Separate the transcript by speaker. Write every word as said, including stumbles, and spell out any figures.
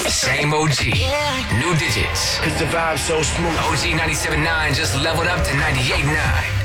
Speaker 1: Same O G, new digits.
Speaker 2: Cause the vibe's so smooth.
Speaker 1: O G ninety-seven point nine just leveled up to ninety-eight point nine.